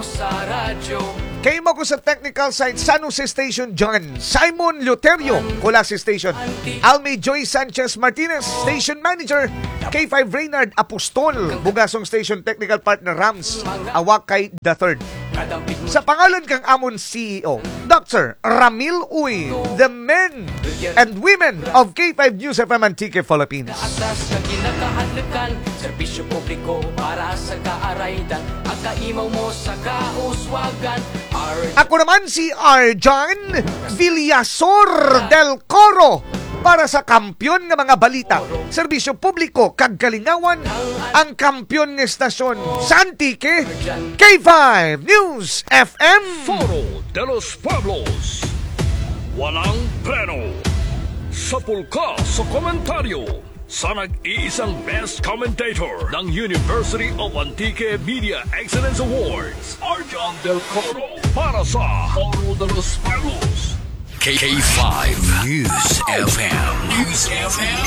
sa radyo. Kay mo ko sa technical side, San Jose Station John Simon Luterio, Colasi Station. Almi Joy Sanchez Martinez, Station Manager. K5 Reynard Apostol, Bugasong Station Technical Partner Rams, Awakay III. Sa pangalan kang amon CEO, Dr. Ramil Uy, the men and women of K5 News FM Antique Philippines. Atas na kinakahadlakan, serbisyo publiko para sa kaaraydan. Ang kaimaw mo sa kauswagan. Ako naman si Arjan Villasor del Coro para sa kampyon ng mga balita, serbisyo publiko, kag kalingawan, ang kampyon ng estasyon sa Antique, K5 News FM. Foro de los Pueblos. Walang preno. Sapulka sa komentaryo sa nag-iisang best commentator ng University of Antique Media Excellence Awards, Arjan del Coro, para sa Foro de los Pueblos. K5 News FM. News FM.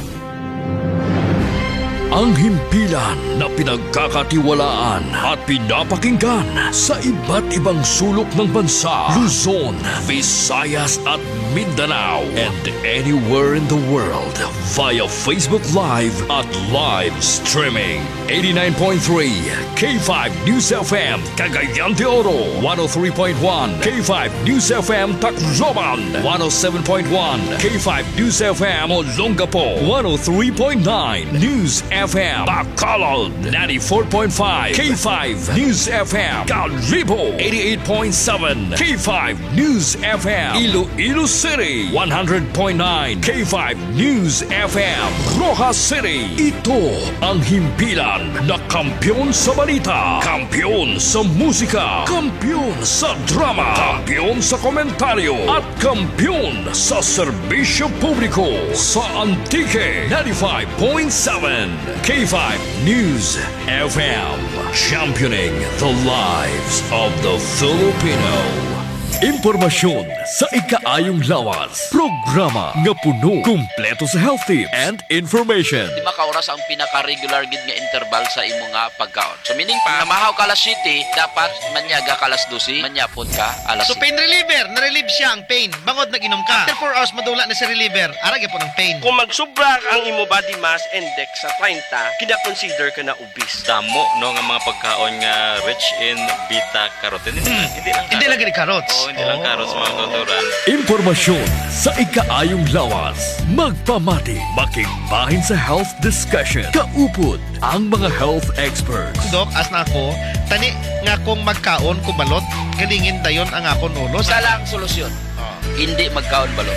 Ang himpilan na pinagkakatiwalaan at pinapakinggan sa iba't ibang sulok ng bansa, Luzon, Visayas at Mindanao, and anywhere in the world via Facebook Live at live streaming. 89.3 K5 News FM Cagayan de Oro, 103.1 K5 News FM Tacloban, 107.1 K5 News FM Olongapo, 103.9 News FM Bacolod, 94.5 K5 News FM Calibo, 88.7 K5 News FM Iloilo City, 100.9 K5 News FM Rojas City. Ito ang himpilan na kampyon sa balita, kampyon sa musika, kampyon sa drama, kampyon sa komentaryo, at kampyon sa serbisyo publiko sa Antique 95.7 K5 News FM, championing the lives of the Filipino. Impormasyon sa ikaayong lawas. Programa nga puno, kumpleto sa health tips and information. Di makauras ang pinaka-regular gid nga interval sa imo nga pagkaon. So meaning pa, namahaw ka alas 7, dapat manyaga ka alas 12, manyapon ka alas 7. So pain reliever, na-relieve siya ang pain. Bangod nag-inom ka. After 4 hours, madula na si reliever. Arag po ng pain. Kung magsubra ang imo body mass index sa 30, kina-consider ka na obese. Damo no nga mga pagkaon nga rich in beta-carotene. Hindi lang gini carrots. Hindi lang carrots mga tuturan. Impormasyon sa ikaayong lawas. Magpamati, makigbahin sa health discussion. Kaupod ang mga health experts. Dok, as na ako, tani nga kung magkaon ko balot, galingin dayon ang akon ulo. Isa lang solusyon. Hindi magkaon balot.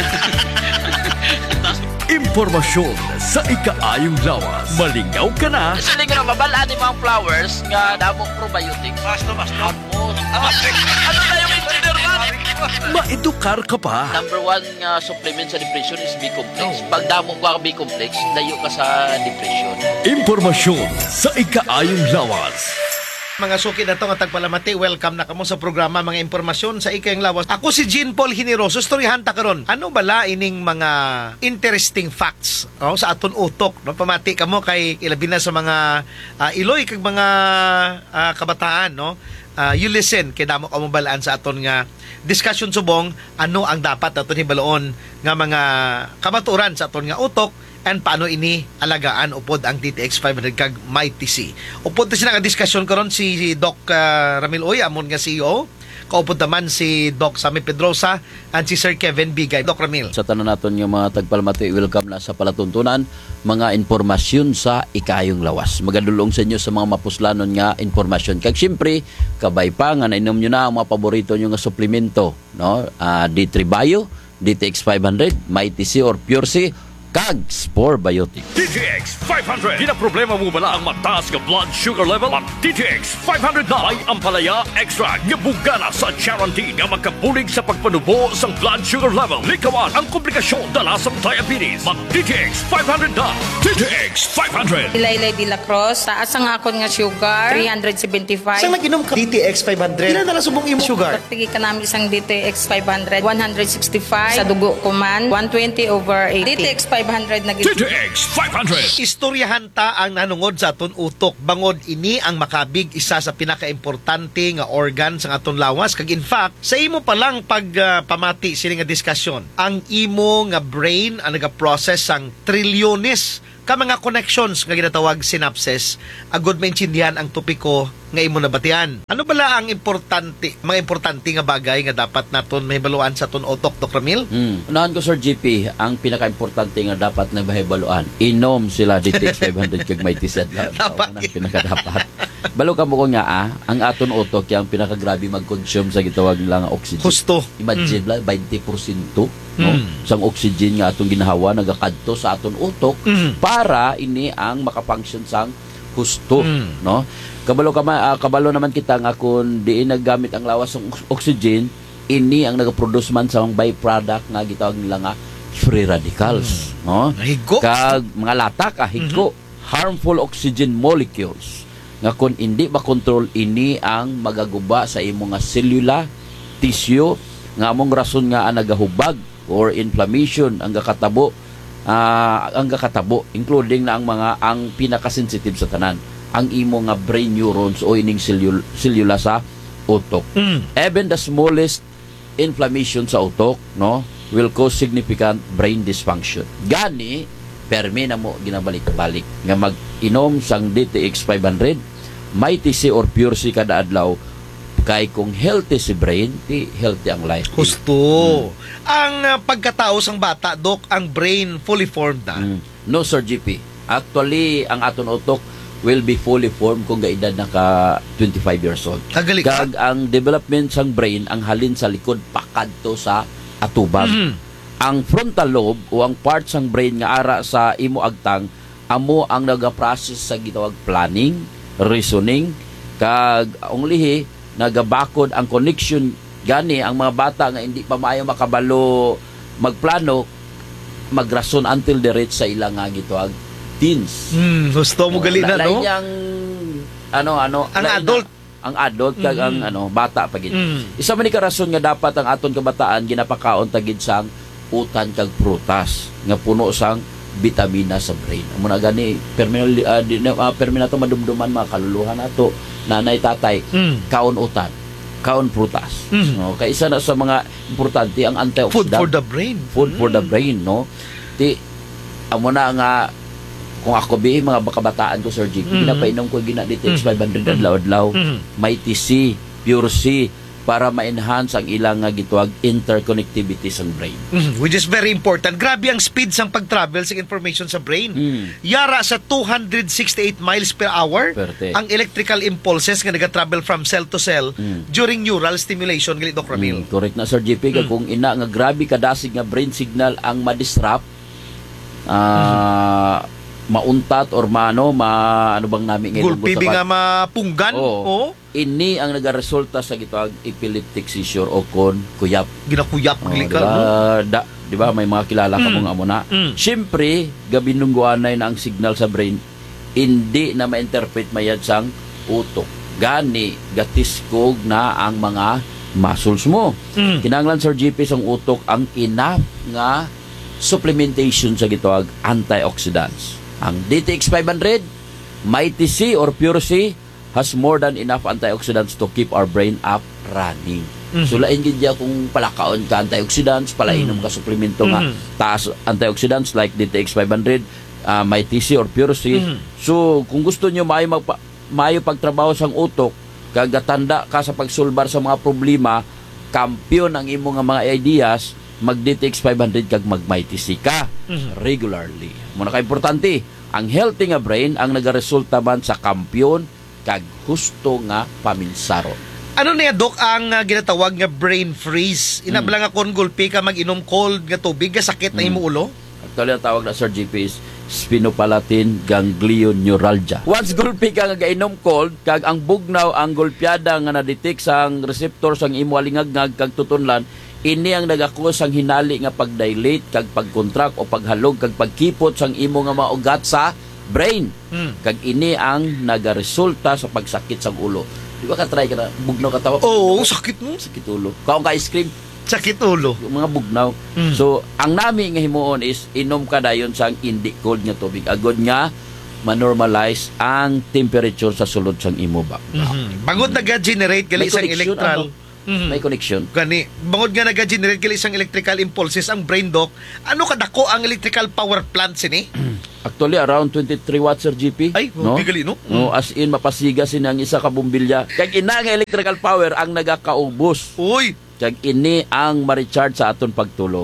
Impormasyon sa ikaayong lawas. Malingaw ka na. Kasi hindi ko na mabalaan yung mga flowers nga damong probiotic. Basto. Ano na yung engineer man? Maedukar ka pa. Number 1 nga supplement sa depression is B-complex. Pag damong ka B-complex, layo ka sa depression. Impormasyon sa ikaayong lawas. Mga suki na to nga tagpalamati, welcome na kamo sa programa mga impormasyon sa ikayong lawas. Ako si Jean Paul Generoso, storyahan ta karon. Ano bala ining mga interesting facts sa aton utok, no? Pamati kamo kay ilabi na sa mga iloy kag mga kabataan, no? You listen kay damo kamo balaan sa aton nga discussion subong ano ang dapat aton hibaloon nga mga kabaturan sa aton nga utok and paano ini alagaan upod ang DTX 500 kag MyTC. Upod ta sila nga diskusyon karon si Doc Ramil Uy, amon nga CEO. Kaupod naman si Doc Sammy Pedrosa and si Sir Kevin Bigay. Doc Ramil. Sa tanan naton yung mga tagpalamati, welcome na sa palatuntunan mga impormasyon sa ikayong lawas. Magadulong sa inyo sa mga mapuslanon nga impormasyon. Kag siyempre, kabay pa nga nainom nyo na ang mga paborito nyo nga suplemento, no? D3 Bio, DTX 500, MyTC or Pure C, kag Spore Biotic. DTX 500. Di na problema mo bala ang mataas nga blood sugar level? Ang DTX 500 na ay ampalaya extra nga bugana sa guarantee nga magkabulig sa pagpanubo sa blood sugar level. Likawan ang komplikasyon dala sa diabetes. Mag DTX 500 na. DTX 500. Laylay de la Cruz, taas ang akon nga sugar, 375. Saan nag-inom ka? DTX 500. Ilan na subong imo sugar? Pagtigi ka namin isang DTX 500, 165. Sa dugo ko man, 120/80. DTX 500 na gid. TTX 500. Istoryahan ta ang nanungod sa aton utok. Bangod ini ang makabig isa sa pinakaimportante nga organ sa aton lawas. Kag in fact, sa imo pa lang pamati sini nga diskusyon, ang imo nga brain ang naga-process sang trilyones ka mga connections nga ginatawag synapses, agud maintindihan ang topiko nga imo nabatian. Ano bala ang mga importante nga bagay nga dapat naton mahibaluan sa aton utok, Dr. Ramil? Unahan ko, Sir GP, ang pinaka-importante nga dapat na mahibaluan, inom sila DTX 500 kag may tisad lang. Dapat. Ang pinaka-dapat. Balo ka mo ko nga, ang aton utok, yung pinaka-grabe mag-consume sa gitawag nila nga oxygen. Husto. Imagine lang, 20%. No? Sang oxygen nga atong ginahawa nagakadto sa aton utok para ini ang makafunction sang husto, no? Kabalo naman kita nga kung diin naggamit ang lawas ng oxygen, ini ang nagaproduce man sa byproduct nga gitawag nila nga free radicals, no? Higo. Kag mga latak higo, harmful oxygen molecules nga kung hindi makontrol ini ang magaguba sa imong nga selula, tissue nga among rason nga ang nagahubag or inflammation ang gakatabo including na ang pinaka-sensitive sa tanan ang imo nga brain neurons o ining selula sa utok. Even the smallest inflammation sa utok, no, will cause significant brain dysfunction. Gani permi na mo ginabalik-balik nga mag-inom sang DTX 500, may TC or Pure C kada adlaw. Kay kung healthy si brain, healthy ang life. Husto. Ang pagkatao sang bata, Dok, ang brain fully formed na. No, Sir GP. Actually, ang aton utok will be fully formed kung gaedad na ka 25 years old. Kagaling. Kag ang development sang brain, ang halin sa likod, pakadto sa atubang. Ang frontal lobe o ang part sang brain nga ara sa imo agtang, amo ang naga-process sa gitawag planning, reasoning, kag ang lihi, nagabakod ang connection. Gani ang mga bata nga hindi pa maayo makabalo magplano, magrason until the reach sa ilang nga gitawag teens. Gusto mo gali na, no? Ang adult kag ang bata pa gid. Isa man ni ka rason nga dapat ang aton kabataan ginapakaon tagid sang utan kag prutas nga puno sang bitamina sa brain. Amo na gani perminato madumduman mga kaluluhan nato, nanay tatay, kaon utan, kaon prutas. No, kay isa na sa mga importante ang antioxidant. Food for the brain. Food for the brain, no. Amo na nga kung ako mga kabataan ko, Sir Jig, pinapainom ko DTX 500 adlaw-adlaw. May TC, Pure C, para ma-enhance ang ilang gitwag interconnectivity sa brain. Which is very important. Grabe ang speed sang pag-travel sa information sa brain. Yara sa 268 miles per hour Perte. ang electrical impulses nga nag-travel from cell to cell during neural stimulation, gali Dr. Ramil. Correct na, Sir JP. Kung ina nga grabe kadasig nga brain signal ang ma-disrupt, mauntat or ano bang namin ngayon Gulpi nga mapunggan. Ini ang nagaresulta sa gitawag epileptic seizure o kon kuyap. Ginakuyap Di ba may mga kilala ka mong amo na. Siyempre, gabinungguanay na ang signal sa brain, hindi na ma-interpret mayad sang utok. Gani, gatiskog na ang mga muscles mo. Kinanglan, Sir GP, sang utok ang enough nga supplementation sa gitawag antioxidants. Ang DTX 500, Mighty C or Pure C has more than enough antioxidants to keep our brain up running. So lain gid ya kung palakaon ka antioxidants, palainom ka suplemento nga taas antioxidants like DTX 500, Mighty C or Pure C. So kung gusto niyo maayo pagtrabaho sang utok, kag gatanda ka sa pagsulbar sa mga problema, kampiyon ang imo nga mga ideas, mag DTX 500 kag mag Mighty C ka regularly. Muna ka importante, ang healthy nga brain ang nagaresulta man sa kampiyon kag husto nga paminsaron. Ano niya, Dok, ang ginatawag nga brain freeze? Inabala nga kung gulpi ka mag-inom cold nga tubig, nga sakit na imo ulo? Actually, ang tawag na, Sir GP, is sphenopalatine ganglioneuralgia. Once gulpi ka nga gainom cold, kag ang bugnaw, ang gulpiada nga na-detect sang receptor sang imo alingagngag kag tutunlan, ini ang nagakos sang hinali nga pag-dilate kag pag-contract o paghalog kag pagkipot sang imo nga mga ugat sa brain. Kag ini ang nagaresulta sa pagsakit sang ulo. Di ba ka-try ka na bugnaw ka tawa? Oo, sakit mo. Sakit ulo. Kaong ka ice cream, Sakit ulo. mga bugnaw. So ang nami nga himuon is inom ka dayon sang hindi cold nga tubig agod nga ma-normalize ang temperature sa sulod sang imo ba. Bangod nag-generate gali isang connection, electral. May connection. Gani, bangod nga nag-generate gali isang electrical impulses ang brain doc. Ano kadako ang electrical power plant sini? Actually around 23 watts sir GP. Ay, bigali no? No, as in mapasiga sina ang isa ka bumbilya. Kag ina nga electrical power ang nagakaubos. Uy, Kag ini ang ma-recharge sa aton pagtulog.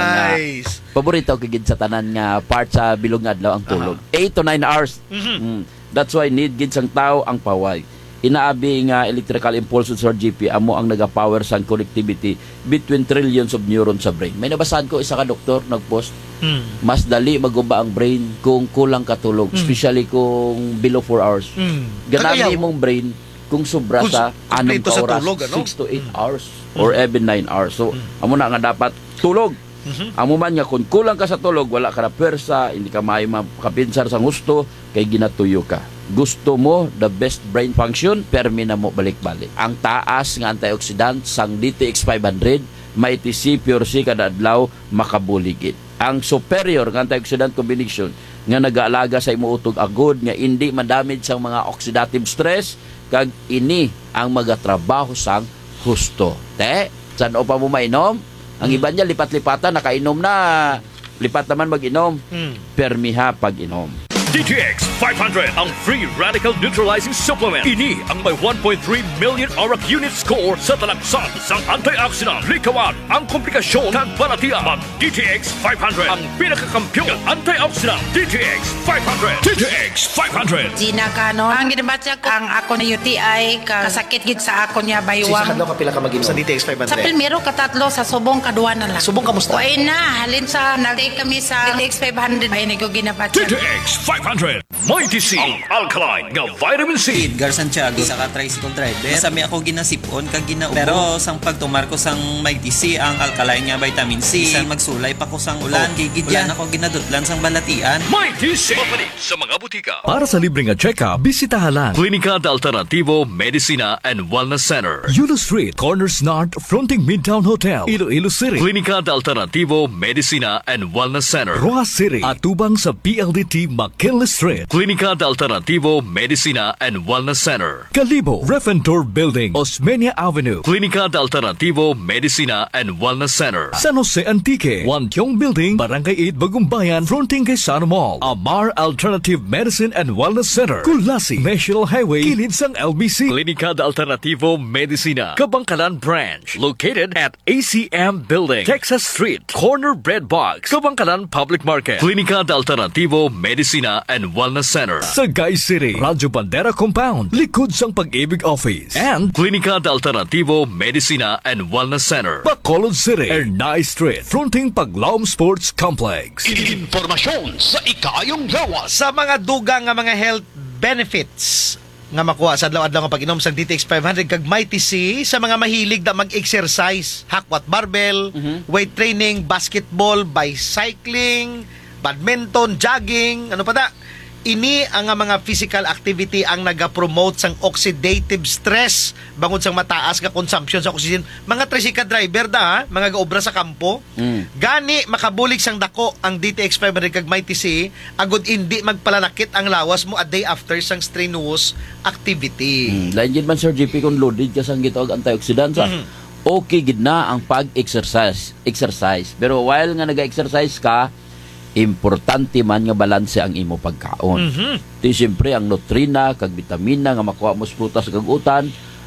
nice. Paborito kagid sa tanan nga part sa bilog nga adlaw ang tulog. 8 to 9 hours. That's why need gid sang tao ang paway. Inaabi nga electrical impulses or GP amo ang nagapower sang connectivity between trillions of neurons sa brain. May nabasahan ko isa ka doktor nagpost. Mas dali maguba ang brain kung kulang ka tulog, especially kung below 4 hours. Ganabi imong brain kung sobra Kung sa 6 kompleto sa oras, tulog, ano? 6 to 8 hours or even 9 hours. So amo na nga dapat tulog. Amo man nga kung kulang ka sa tulog, wala ka na pwersa, hindi ka may makapinsar sa gusto, kay ginatuyo ka. Gusto mo the best brain function, permi na mo balik-balik. Ang taas nga antioxidant sang DTX 500, may TC Pure C kada adlaw makabuligid. Ang superior nga antioxidant combination nga nagaalaga sa imo utog agod nga hindi madamage sang mga oxidative stress kag ini ang magatrabaho sang husto. Te, saan o pa mo mainom? Ang iba niya lipat-lipatan, nakainom na. Lipat naman mag-inom. Permiha pag-inom. DTX 500 ang free radical neutralizing supplement. Ini ang may 1.3 million ORAC unit score sa talaksan sang antioxidant. Likawan ang komplikasyon kag balatian. Mag DTX 500 ang pinakakampiyon ng antioxidant. DTX 500. DTX 500. Gina Cano. Ang ginabatsa ko, ang ako na UTI, kasakit gid sa ako niya baywang. ka pila ka mag-inom sa DTX 500? Sa primero, katatlo, sa subong, kaduwa na lang. Subong kamusta? Uy na, halin sa, nag-take kami sa DTX 500. Ay, nag ginabatsa. DTX 500. Mighty C ang alkaline nga vitamin C. Edgar Santiago sa ka-tricycle driver. Sami ako ginasipon kag ginaubo. Pero sang pagtumar ko sang Mighty C ang alkaline nga vitamin C. Sang magsulay pa ko sang ulan. Ulan ako ginadutlan sang balatian. Mighty C. Mapalit sa mga butika. Para sa libreng check-up, bisitahan Klinika de Alternativo Medicina and Wellness Center. Yulo Street, Corners North, fronting Midtown Hotel, Iloilo City. Klinika de Alternativo Medicina and Wellness Center. Roa City, atubang sa PLDT McKinley Street. Klinika de Alternativo Medicina and Wellness Center. Kalibo, Refentor Building, Osmeña Avenue. Klinika de Alternativo Medicina and Wellness Center. San Jose Antique, Wantiong Building, Barangay 8, Bagumbayan, fronting kay Sano Mall. Amar Alternative Medicine and Wellness Center. Kulasi, National Highway, kilid sang LBC. Klinika de Alternativo Medicina, Kabangkalan Branch, located at ACM Building, Texas Street, Corner Bread Box, Kabangkalan Public Market. Klinika de Alternativo Medicina and Wellness Center. Sagay City, Radyo Bandera Compound, likod sang Pag-ibig Office. And Klinika de Alternativo Medicina and Wellness Center. Bacolod City, Ernay Street, fronting Paglaom Sports Complex. Informasyon sa ikayong lawas. Sa mga dugang nga mga health benefits nga makuha sa adlaw-adlaw nga pag-inom sa DTX 500 kag Mighty C sa mga mahilig na mag-exercise, hakwat barbell, weight training, basketball, bicycling, badminton, jogging, ano pa da? Ini ang mga physical activity ang naga-promote sang oxidative stress bangod sang mataas nga consumption sa oxygen. Mga tricycle driver da, ha? Mga gaobra sa kampo. Gani makabulig sang dako ang DTX 500 kag Mighty C agud hindi magpalanakit ang lawas mo a day after sang strenuous activity. Lain gid man Sir GP kung loaded ka sang gitawag antioxidant sa. Okay gid na ang pag-exercise. Pero while nga naga-exercise ka, importante man nga balanse ang imo pagkaon. Di siyempre ang nutrina kag vitamina nga makuha mo sa prutas kag utan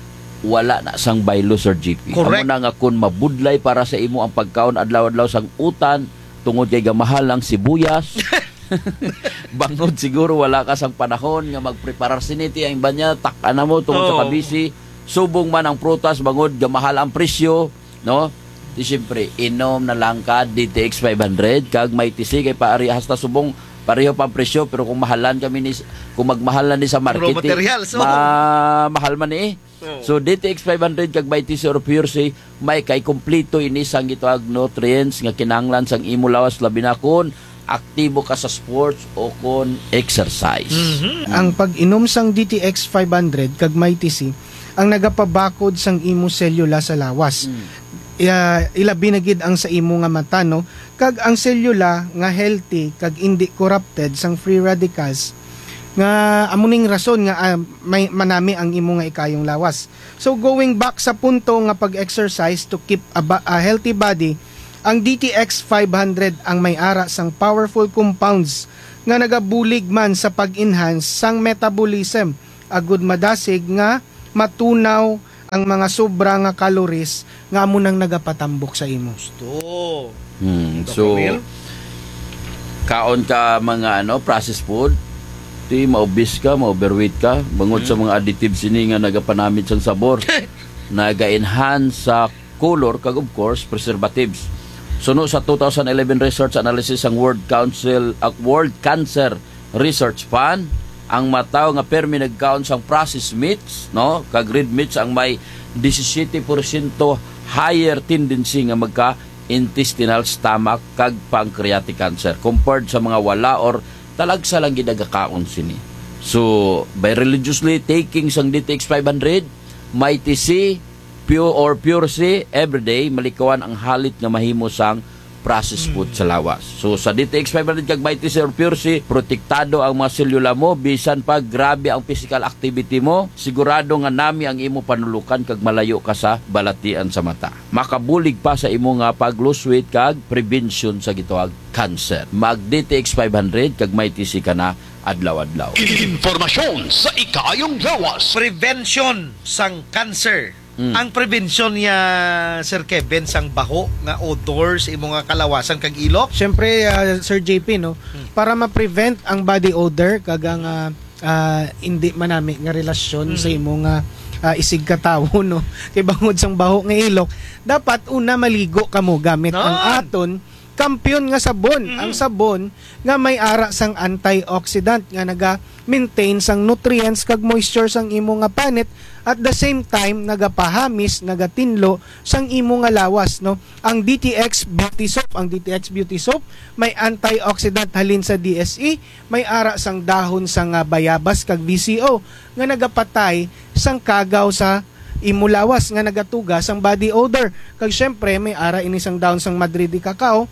wala na sang baylo Sir GP. Amo na nga kun mabudlay para sa imo ang pagkaon adlaw-adlaw sang utan tungod kay gamahal ang sibuyas. Bangod siguro wala ka sang panahon nga magpreparar siniti ang banya tak-an mo tungod sa kabisi. Subong man ang prutas bangod gamahal ang presyo, no? Di siyempre, inom na lang ka DTX 500 kag Mighty C kay paari hasta subong pareho pa ang presyo pero kung mahalan kami ni kung magmahalan ni sa market mahal man eh. So DTX 500 kag Mighty C or Pure C may kay kompleto ini sang gitawag nutrients nga kinahanglan sang imo lawas labi na kun aktibo ka sa sports o kon exercise. Ang pag-inom sang DTX 500 kag Mighty C ang nagapabakod sang imo selula sa lawas. ilabi na gid ang sa imo nga mata, no? Kag ang selula nga healthy kag hindi corrupted sang free radicals nga amuning rason nga may manami ang imo nga ikayong lawas. So going back sa punto nga pag-exercise to keep a healthy body, ang DTX 500 ang may ara sang powerful compounds nga nagabulig man sa pag-enhance sang metabolism, agud madasig nga matunaw ang mga sobra nga calories nga amo nang nagapatambok sa imo. So kaon ka mga processed food, ti maobis ka, ma-overweight ka, bangod sa mga additives ini nga nagapanamit sang sabor, naga-enhance sa color kag of course preservatives. Suno sa 2011 research analysis ang World Cancer Research Fund, ang mataw nga permi nagkaon sang processed meats, no, kag red meats ang may 17% higher tendency nga magka intestinal, stomach kag pancreatic cancer compared sa mga wala or talagsa lang gidagakaon sini. So by religiously taking sang DTX 500, may TC pure C everyday, malikawan ang halit nga mahimo sang processed food sa lawas. So sa DTX 500 kag may TC or pure C, protektado ang mga selula mo bisan pag grabe ang physical activity mo, sigurado nga nami ang imo panulukan kag malayo ka sa balatian sa mata. Makabulig pa sa imo nga pag-lose weight kag prevention sa gitawag cancer. Mag DTX 500 kag may TC ka na adlaw-adlaw. Impormasyon sa ikayong lawas. Prevention sang cancer. Ang prevention niya, Sir Kevin, sang baho nga odor sa imong nga kalawasan kag ilok. Syempre, Sir JP, no, para ma-prevent ang body odor kag ang hindi manami nga relasyon sa imong isig katawo, no, kay bangod sang baho nga ilok, dapat una maligo kamo gamit ang aton kampiyon nga sabon. Ang sabon nga may ara sang antioxidant nga naga-maintain sang nutrients kag moisture sang imo nga panit, at the same time nagapahamis, nagatinlo sang imo nga lawas, no. Ang DTX Beauty Soap may antioxidant halin sa DSE, may ara sang dahon sang bayabas kag VCO nga nagapatay sang kagaw sa imo lawas nga nagatuga sang body odor. Kag syempre may ara ini sang dahon sang Madrid cacao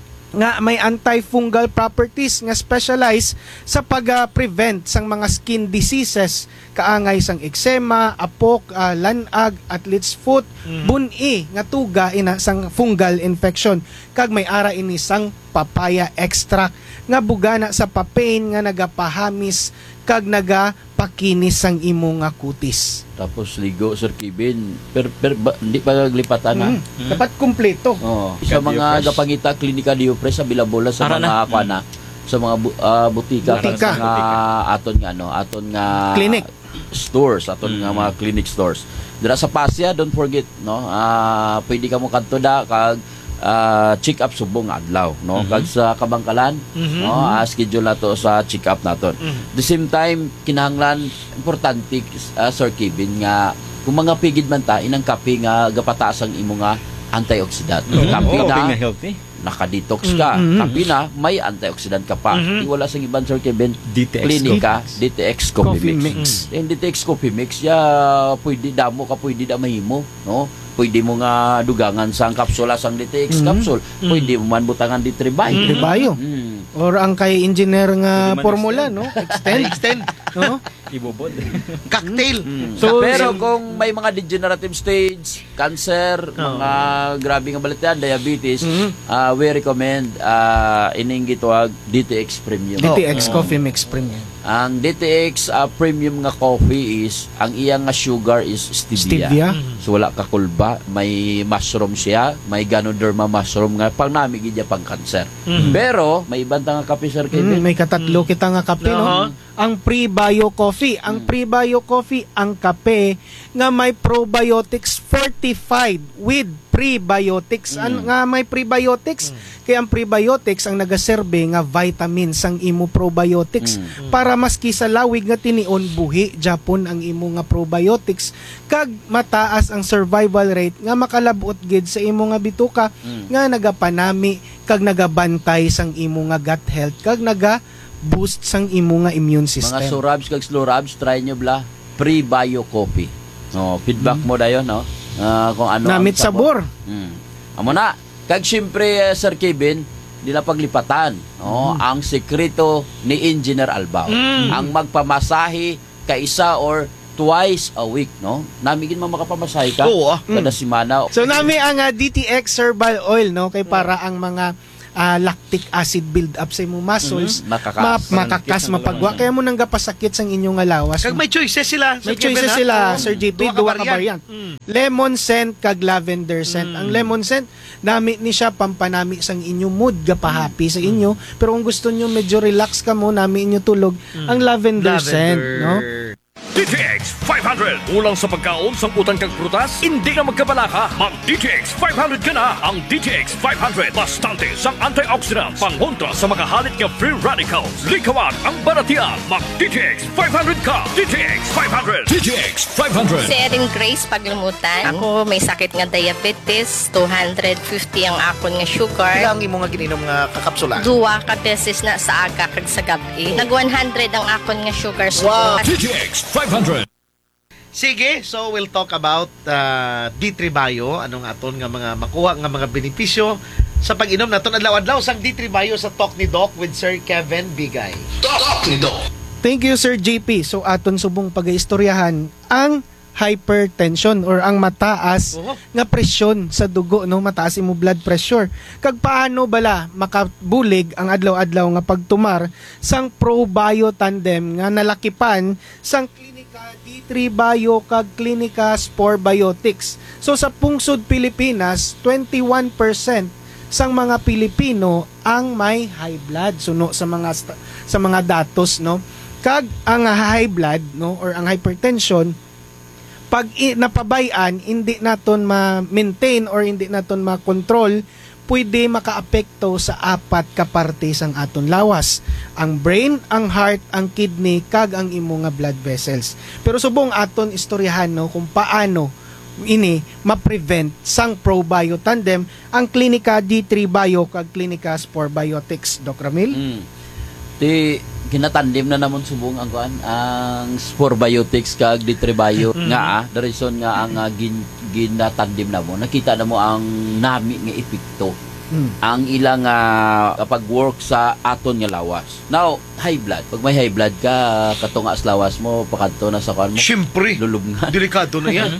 nga may antifungal properties nga specialize sa pag-prevent sang mga skin diseases, kaangay sang eczema, apok, lanag, athlete's foot, buni nga tuga ina sang fungal infection. Kag may ara ini sang papaya extract nga bugana sa papain nga nagapahamis kag nagapakinis sang imo nga kutis. Tapos ligo, Sir Kevin, hindi pa naglipatan na. Dapat kumpleto. Sa mga gapangita klinika Diopres sa Bilabola sa mga kuana, sa mga butika nga aton nga clinic stores, aton nga mga clinic stores. Dira sa Pasya, don't forget, no, pwede ka mo kadto da kag check up subong adlaw, no, kag sa Kabangkalan, no, schedule nato sa check up naton. The same time kinahanglan importante, Sir Kevin, nga kung mga pigid man ta inang kape nga gapataas ang imo nga antioxidant. Kape na healthy, naka-detox ka. Kape na may antioxidant ka pa. Wala sa ibang, Sir Kevin, klinika DTX Coffee Mix. Yung DTX Coffee Mix, pwede damo ka, pwede da mahimo, no? Pwede mo nga dugangan sang kapsula sang DTX capsule. Pwede mo man butangan di Tribayo. Or ang kay engineer nga formula, no? Extend. No? Ibobod. Cocktail. So, pero kung may mga degenerative stage, cancer, mga grabe nga balitian, diabetes, we recommend ining gitawag DTX Premium. DTX Coffee Mix Premium. Ang DTX Premium nga coffee is, ang iyang nga sugar is stevia. So wala ka kulba, may mushroom siya, may Ganoderma mushroom nga pang namig niya pang cancer. Pero may ibang nga kape, Sir Kevin. May katatlo kita nga kape, no? Ang Pre-Bio Coffee. Ang Pre-Bio Coffee, ang kape nga may probiotics fortified with prebiotics. Nga may prebiotics? Kaya ang prebiotics ang nagaserbe nga vitamins ang imo probiotics para maski sa lawig nga tinion buhi Japon ang imo nga probiotics, kag mataas ang survival rate nga makalabot gid sa imo nga bituka nga nagapanami kag nagabantay sang imo nga gut health kag naga-boost sang imo nga immune system. Mga surabs kag slurabs, try nyo bla Pre-Bio Coffee. Feedback mo dayon, no? kung ano Namit ang sabor. Amo na. Kag siyempre, Sir Kevin, nila paglipatan. Ang sekreto ni Engineer Albao. Ang magpamasahe kaisa or twice a week, no? Namigin mo makapamasahe ka kada semana. So nami ang DTX Herbal Oil, no, kay para ang mga lactic acid build up sa imong muscles, makakas mapagwa kaya mo nang gapasakit sang inyong lawas. Kag may choices sila. May choices sila, Sir JP, duwa ka variant. Lemon scent kag lavender scent. Ang lemon scent, nami ni siya pampanami sang inyong mood, gapahappy sa inyo. Pero kung gusto nyo medyo relax ka mo, nami inyo tulog, ang lavender scent, no? DTX 500. Ulang sa pagkaon sa utang kag prutas, hindi na magkabalaka. Mag DTX 500 ka na. Ang DTX 500 bastante sang antioxidants, pangontra sa makahalit nga free radicals. Likawan ang baratian. Mag DTX 500 ka. DTX 500. DTX 500. Si Erin Grace paglumutan. Ako may sakit nga diabetes, 250 ang akon nga sugar. Ilang imo nga gininom nga kakapsula? Duwa ka beses na sa aga kag sa gabi. Nag 100 ang akon nga sugar. Wow. DTX 500. Sige, so we'll talk about D3 Bio, anong aton nga mga makuha nga mga benepisyo sa pag-inom naton adlaw-adlaw sang D3 Bio sa Talk ni Doc with Sir Kevin Bigay. Talk ni Doc. Thank you, Sir JP. So aton subong pag-istoryahan ang hypertension or ang mataas nga presyon sa dugo, no, mataas imo blood pressure. Kag paano bala makabulig ang adlaw-adlaw nga pagtumar sang Probio Tandem nga nalakipan sang Klinika D3 Bio kag Klinika Spore Biotics. So sa pungsod Pilipinas, 21% sang mga Pilipino ang may high blood. So no, sa mga datos, no, kag ang high blood, no, or ang hypertension, pag napabayan, hindi naton ma-maintain or hindi naton ma-control, pwede makaapekto sa 4 ka parte sang aton lawas. Ang brain, ang heart, ang kidney, kag ang imo nga blood vessels. Pero subong aton istoryahan, no, kung paano ini ma-prevent sang Probio Tandem, ang Klinika D3 Bio kag Klinika Spore Biotics. Doc Ramil? Ginatandim na namon subong ang Spore Biotics kag D3 Bio nga the reason nga ang ginatandim na mo, nakita na mo ang nami nga epekto ang ilang kapag work sa aton nga lawas. Now, high blood, pag may high blood ka katunga sa lawas mo, pakadto na sa kan mo, syempre lulubngan, delikado na yan.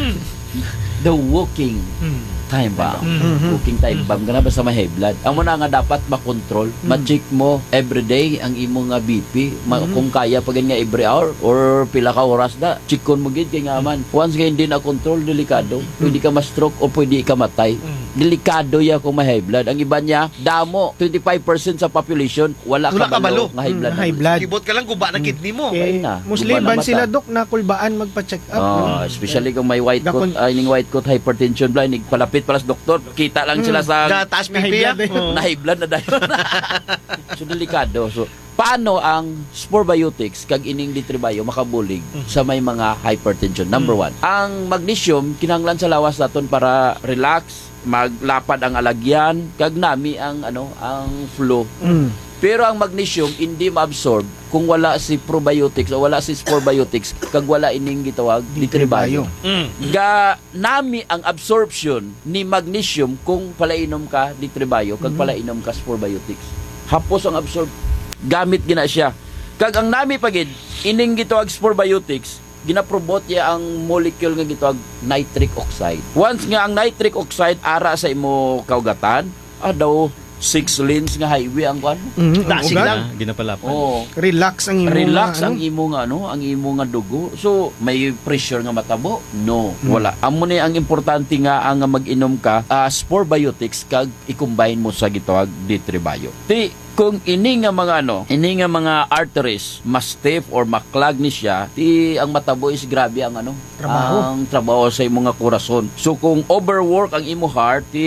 The walking time bomb. Walking time bomb ka na ba sa may high blood? Ang muna nga dapat makontrol, ma-check mo everyday ang imo nga BP, kung kaya pag nga every hour or pila ka oras na, check kon mo gid kay nga man. Once nga hindi na control, delikado. Pwede ka ma-stroke o pwede ka matay. Delikado ya kung may high blood. Ang iba niya, damo 25% sa population wala kabalo nga high blood. High blood. Ibot ka lang guba ng kidney mo. Okay. Musliban sila, Dok, na kulbaan magpa-check up. Especially kung may white coat, white coat hypertension blind, palapit para sa doktor, kita lang sila sa taas pipi na high blood na dahil. So delikado. So paano ang Spore Biotics kag ining D3 Bio makabulig sa may mga hypertension? Number 1, ang magnesium kinahanglan sa lawas naton para relax, maglapad ang alagyan, kag nami ang ang flow. Pero ang magnesium hindi ma-absorb kung wala si probiotics o wala si Spore Biotics kag wala ining gitawag D3 Bio. Ga nami ang absorption ni magnesium kung palainom ka D3 Bio kag palainom ka Spore Biotics. Hapos ang absorb, gamit gina siya. Kag ang nami pagid ining gitawag Spore Biotics, ginaprobot ya ang molecule nga gitawag nitric oxide. Once nga ang nitric oxide ara sa imo kaugatan, daw 6 lanes nga highway ang kwan. Dasig lang. Ginapalapad. Relax ang imo ang imo nga ang imo nga dugo. So may pressure nga matabo? No, wala. Amo ni ang importante nga ang mag-inom ka Spore Biotics kag i-combine mo sa gitawag D3 Bio. Kung ini nga mga arteries mas stiff or maklag ni siya, ang matabo is grabe ang trabaho sa imong nga kurason. So kung overwork ang imo heart,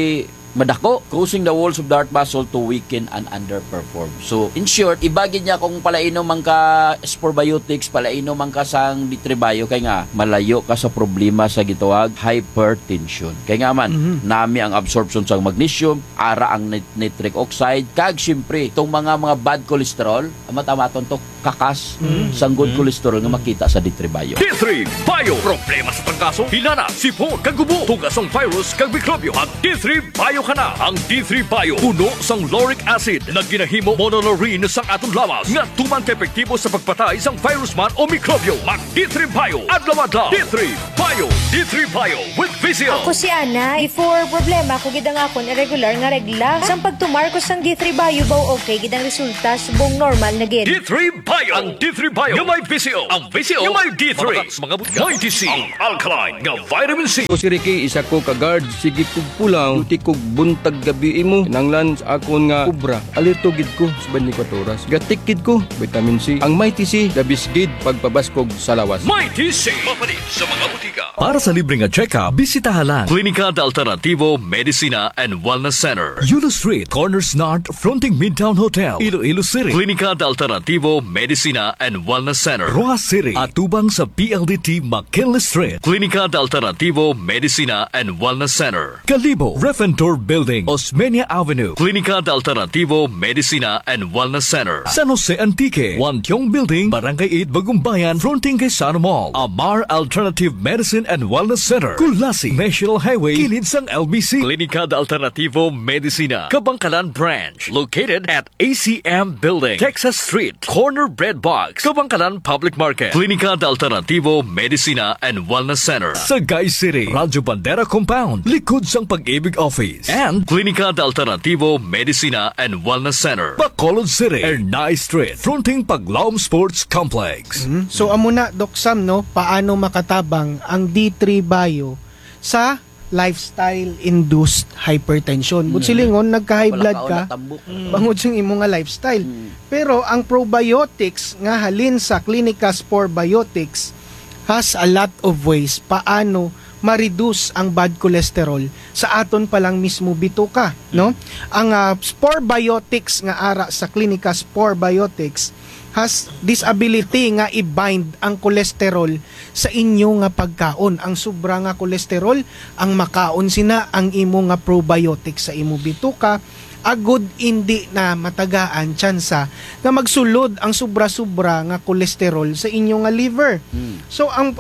madako, causing the walls of the heart muscle to weaken and underperform. So, in short, ibagid niya kung palainom man ka sporbiotics, palainom man ka sang ditribayo, kay nga malayo ka sa problema sa gitawag hypertension. Kay nga man, nami ang absorption sa magnesium, ara ang nitric oxide, kag syempre, itong mga bad cholesterol, matamaton to kakas sang good cholesterol nga makita sa ditribayo. D3 Bio. Problema sa trangkaso, hinana, sipon, kagubo, tugas ang virus, kag mikrobyo. Ang D3 Bio ka na. Ang D3 Bio, puno sang lauric acid na ginahimo monolaurin sang atong lawas nga tuman ka epektibo sa pagpatay sang virus man o mikrobyo. Mag D3 Bio. Adlaw-adlaw. D3 Bio. D3 Bio with Vizio. Ako si Ana. Before problema ko gidang akon irregular nga regla. Sang pagtumar ko sang D3 Bio baw okay gidang resulta subong normal na gid. D3 Bio. Ang D3 Bio nga may Vizio. Ang Vizio nga may D3. Mga butka. May DC. Ang alkaline nga vitamin C. Ko si Ricky, isa ko ka-guard. Sige kog pulang, duti kog buntag gabi mo. Nanglan sa akon nga ubra. Alito gid ko sa 24 oras. Gatik gid ko, vitamin C. Ang may TC, dabis gid pagpabaskog sa lawas. May DC. Mapalit sa mga butika. Para sa libreng check-up, bisitahan lang Klinika de Alternativo Medicina and Wellness Center. Yulo Street, Corners North, fronting Midtown Hotel, Iloilo City. Klinika de Alternativo Medicina and Wellness Center. Rojas City, atubang sa PLDT McKinley Street. Klinika de Alternativo Medicina and Wellness Center. Calibo, Refentor Building, Osmeña Avenue. Klinika de Alternativo Medicina and Wellness Center. San Jose Antique, Wantiong Building, Barangay 8, Bagumbayan, fronting kay Sano Mall. Amar Alternative Medicine and Wellness Center. Kulasi, National Highway, kilid sang LBC. Klinika de Alternativo Medicina, Kabangkalan Branch, located at ACM Building, Texas Street, Corner Bread Box, Kabangkalan Public Market. Klinika de Alternativo Medicina and Wellness Center. Sagay City, Radyo Bandera Compound, likod sang Pag-ibig Office. And Klinika de Alternativo Medicina and Wellness Center. Bacolod City, Ernay Street, fronting Paglaom Sports Complex. So amo na Doc Sam, no, paano makatabang ang D3 Bio sa lifestyle-induced hypertension. Silingon, nagka-high blood ka, bangod sa imo nga lifestyle. Pero ang probiotics nga halin sa Klinika Sporbiotics has a lot of ways paano ma-reduce ang bad cholesterol sa aton palang mismo bituka, no? Ang Sporbiotics nga ara sa Klinika Sporbiotics has this ability nga i-bind ang cholesterol sa inyo nga pagkaon. Ang sobra nga cholesterol, ang makaon sina ang imo nga probiotics sa imo bituka, agud hindi na matagaan tsansa nga magsulod ang sobra-sobra nga cholesterol sa inyo nga liver. So ang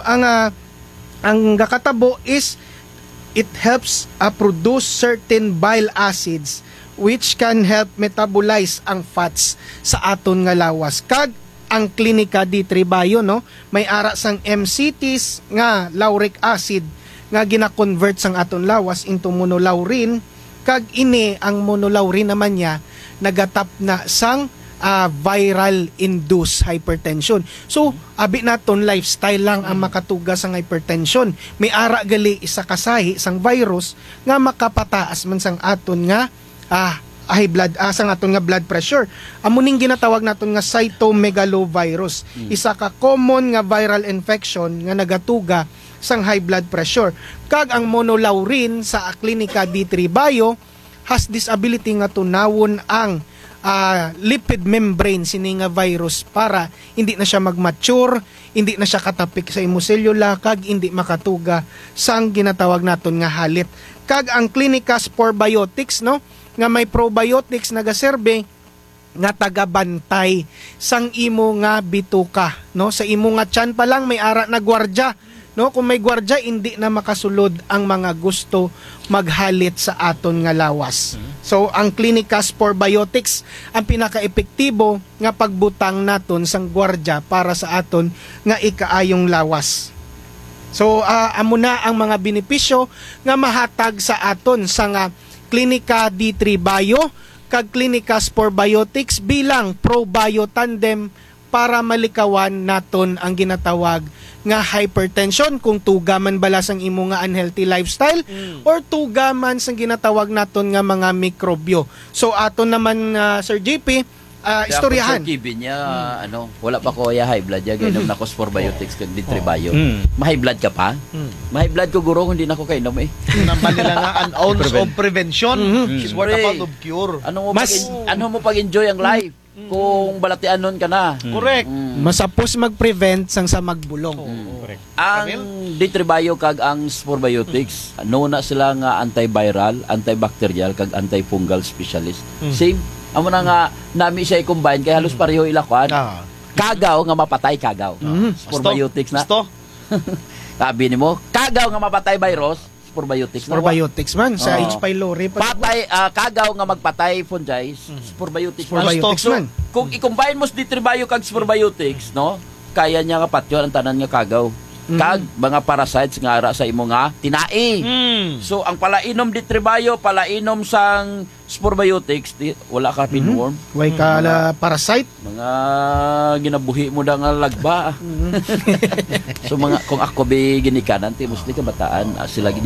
gakatabo is it helps produce certain bile acids which can help metabolize ang fats sa aton nga lawas. Kag ang Klinika D3 Bio, no, may ara sang MCTs nga lauric acid nga gina-convert sang aton lawas into monolaurin, kag ini ang monolaurin naman niya nagatap na sang viral induced hypertension. So abi naton lifestyle lang ang makatuga sang hypertension. May ara gali isa kasahi sang virus nga makapataas man sang aton nga high blood sang aton nga blood pressure. Amo ning ginatawag naton nga cytomegalovirus. Isa ka common nga viral infection nga nagatuga sang high blood pressure. Kag ang monolaurin sa Klinika D3 Bio has this ability nga tunawon ang lipid membrane sini nga virus para hindi na siya mag-mature, hindi na siya katapik sa imuselula, kag hindi makatuga sang ginatawag naton nga halit. Kag ang Klinika Sporbiotics, no, nga may probiotics nagaserbe nga tagabantay sang imo nga bituka, no, sa imo nga tiyan pa lang may ara na gwardya, no, kung may gwardya hindi na makasulod ang mga gusto maghalit sa aton nga lawas. So ang Klinika Sporbiotics ang pinaka-epektibo nga pagbutang naton sang gwardya para sa aton nga ikaayong lawas. So amo na ang mga benepisyo nga mahatag sa aton sa nga Klinika D3 Bio kag Klinika Sporbiotics bilang pro-bio tandem para malikawan naton ang ginatawag nga hypertension kung tuga man bala sang imo nga unhealthy lifestyle or tuga man sang ginatawag naton nga mga mikrobyo. So aton naman Sir JP istoryahan. Sa Kevin niya, wala pa ko high blood ya gainom na ko probiotics kag Ditribayo. Ma-high blood ka pa? Ma-high blood ko guro hindi na ko kainom eh. Naman nila nga an ounce of prevention is what about of cure. Ano mo pag-enjoy ang life kung balatianon ka na. Correct. Masapos mag-prevent sang sa magbulong. Ang Ditribayo kag ang probiotics, na sila nga antiviral, antibacterial kag antifungal specialist. Same. Amo na nga nami siya i-combine kay halos pareho ilakwan. Kagaw nga mapatay kagaw. Probiotics na. Sabi nimo, kagaw nga mapatay virus, probiotics na. Probiotics man sa H. pylori patay kagaw nga magpatay fungi, probiotics man. Kung i-combine mo sa Ditribayo kag probiotics, no? Kaya niya nga patyon ang tanan nga kagaw. Kag mga parasites nga ara sa imo nga tinai. So ang palainom Ditribayo, palainom sang probiotics, wala ka pinworm. Way ka parasite. Mga ginabuhi mo da nga lagba. So mga kung ako be ginikanan ti mostly kabataan sila